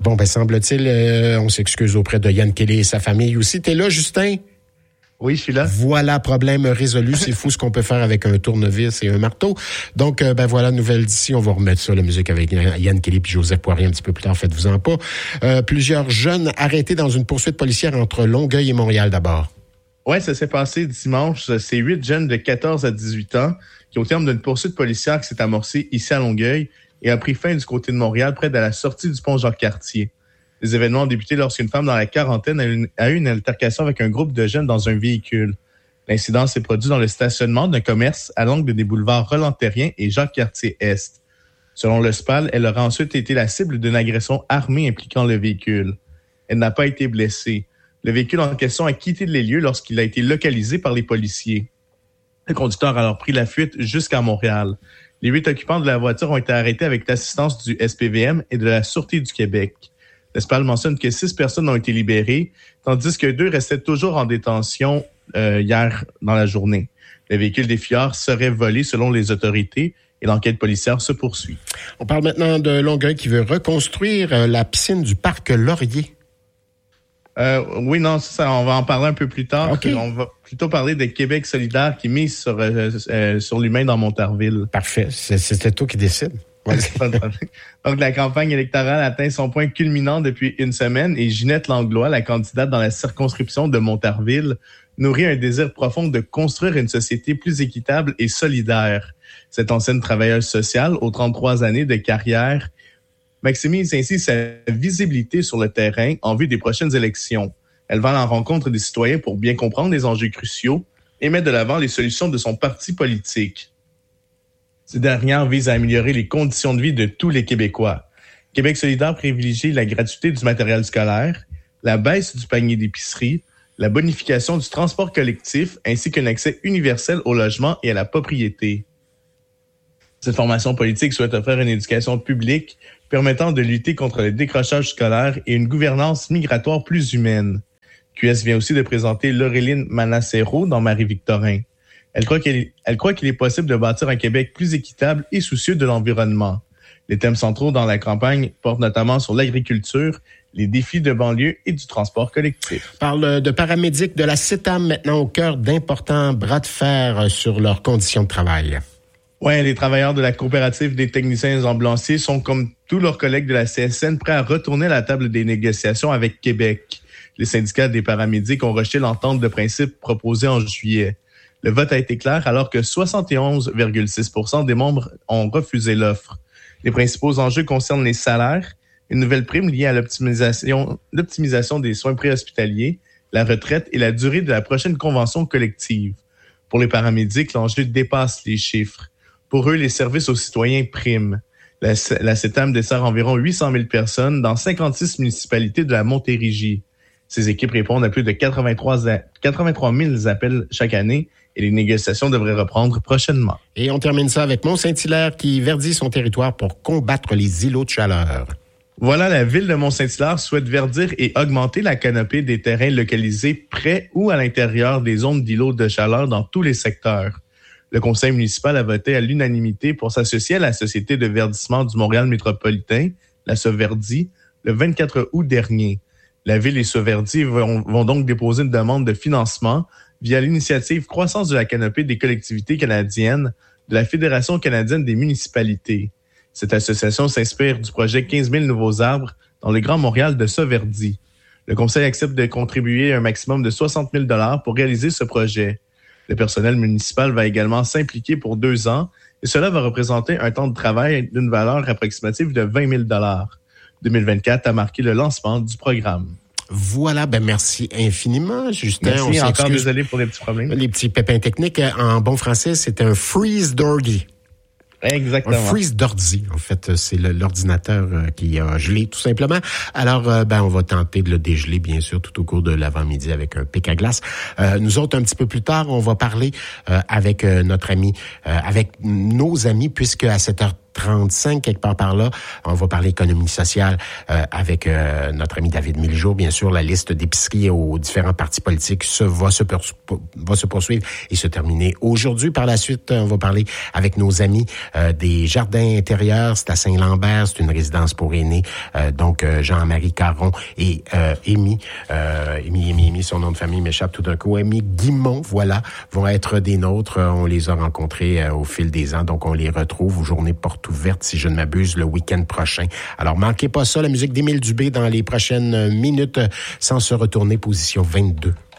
Bon, ben semble-t-il, on s'excuse auprès de Yann Kelly et sa famille aussi. T'es là, Justin? Oui, je suis là. Voilà, problème résolu. C'est fou ce qu'on peut faire avec un tournevis et un marteau. Donc, ben voilà, nouvelle d'ici. On va remettre ça, la musique avec Yann Kelly puis Joseph Poirier un petit peu plus tard. Faites-vous-en pas. Plusieurs jeunes arrêtés dans une poursuite policière entre Longueuil et Montréal d'abord. Ouais, ça s'est passé dimanche. C'est 8 jeunes de 14 à 18 ans qui, au terme d'une poursuite policière qui s'est amorcée ici à Longueuil et a pris fin du côté de Montréal près de la sortie du pont Jacques-Cartier. Les événements ont débuté lorsqu'une femme dans la quarantaine a eu une altercation avec un groupe de jeunes dans un véhicule. L'incident s'est produit dans le stationnement d'un commerce à l'angle des boulevards Roland-Terrien et Jacques-Cartier-Est. Selon le SPAL, elle aurait ensuite été la cible d'une agression armée impliquant le véhicule. Elle n'a pas été blessée. Le véhicule en question a quitté les lieux lorsqu'il a été localisé par les policiers. Le conducteur a alors pris la fuite jusqu'à Montréal. Les 8 occupants de la voiture ont été arrêtés avec l'assistance du SPVM et de la Sûreté du Québec. Le SPAL mentionne que 6 personnes ont été libérées, tandis que 2 restaient toujours en détention hier dans la journée. Le véhicule des fuyards serait volé selon les autorités et l'enquête policière se poursuit. On parle maintenant de Longueuil qui veut reconstruire la piscine du parc Laurier. Oui, non, ça, on va en parler un peu plus tard. Okay. On va plutôt parler de Québec solidaire qui mise sur l'humain dans Montarville. Parfait. C'était toi qui décide. Ouais. Donc, la campagne électorale atteint son point culminant depuis une semaine et Ginette Langlois, la candidate dans la circonscription de Montarville, nourrit un désir profond de construire une société plus équitable et solidaire. Cette ancienne travailleuse sociale, aux 33 années de carrière, maximise ainsi sa visibilité sur le terrain en vue des prochaines élections. Elle va à la rencontre des citoyens pour bien comprendre les enjeux cruciaux et mettre de l'avant les solutions de son parti politique. Ces dernières visent à améliorer les conditions de vie de tous les Québécois. Québec solidaire privilégie la gratuité du matériel scolaire, la baisse du panier d'épicerie, la bonification du transport collectif ainsi qu'un accès universel au logement et à la propriété. Cette formation politique souhaite offrir une éducation publique permettant de lutter contre le décrochage scolaire et une gouvernance migratoire plus humaine. QS vient aussi de présenter Laureline Manassero dans Marie-Victorin. Elle croit qu'il est possible de bâtir un Québec plus équitable et soucieux de l'environnement. Les thèmes centraux dans la campagne portent notamment sur l'agriculture, les défis de banlieue et du transport collectif. On parle de paramédics de la CETAM maintenant au cœur d'importants bras de fer sur leurs conditions de travail. Oui, les travailleurs de la coopérative des techniciens ambulanciers sont, comme tous leurs collègues de la CSN, prêts à retourner à la table des négociations avec Québec. Les syndicats des paramédics ont rejeté l'entente de principe proposée en juillet. Le vote a été clair alors que 71,6% des membres ont refusé l'offre. Les principaux enjeux concernent les salaires, une nouvelle prime liée à l'optimisation des soins préhospitaliers, la retraite et la durée de la prochaine convention collective. Pour les paramédics, l'enjeu dépasse les chiffres. Pour eux, les services aux citoyens priment. La CETAM dessert environ 800 000 personnes dans 56 municipalités de la Montérégie. Ces équipes répondent à plus de 83 000 appels chaque année et les négociations devraient reprendre prochainement. Et on termine ça avec Mont-Saint-Hilaire qui verdit son territoire pour combattre les îlots de chaleur. Voilà, la ville de Mont-Saint-Hilaire souhaite verdir et augmenter la canopée des terrains localisés près ou à l'intérieur des zones d'îlots de chaleur dans tous les secteurs. Le conseil municipal a voté à l'unanimité pour s'associer à la Société de verdissement du Montréal métropolitain, la Soverdi, le 24 août dernier. La ville et Soverdi vont donc déposer une demande de financement via l'initiative Croissance de la canopée des collectivités canadiennes de la Fédération canadienne des municipalités. Cette association s'inspire du projet 15 000 nouveaux arbres dans le Grand Montréal de Soverdi. Le conseil accepte de contribuer un maximum de 60 000 $ pour réaliser ce projet. Le personnel municipal va également s'impliquer pour 2 ans et cela va représenter un temps de travail d'une valeur approximative de 20 000 $. 2024 a marqué le lancement du programme. Voilà, merci infiniment, Justin. Merci, encore désolé pour les petits problèmes. Les petits pépins techniques. En bon français, c'est un freeze d'ordi. Exactement. Un freeze d'ordi. En fait, c'est l'ordinateur qui a gelé, tout simplement. Alors, on va tenter de le dégeler, bien sûr, tout au cours de l'avant-midi avec un pic à glace. Nous autres, un petit peu plus tard, on va parler avec notre ami, avec nos amis, puisque à 7h30, 17h35, quelque part par là. On va parler économie sociale avec notre ami David Miljot. Bien sûr, la liste d'épiceries aux différents partis politiques va se poursuivre et se terminer aujourd'hui. Par la suite, on va parler avec nos amis des jardins intérieurs. C'est à Saint-Lambert, c'est une résidence pour aînés. Donc, Jean-Marie Caron et Amy, son nom de famille m'échappe tout d'un coup. Amy Guimont, voilà, vont être des nôtres. On les a rencontrés au fil des ans, donc on les retrouve aux journées portes ouvertes, si je ne m'abuse, le week-end prochain. Alors, manquez pas ça, la musique d'Émile Dubé dans les prochaines minutes, sans se retourner, position 22.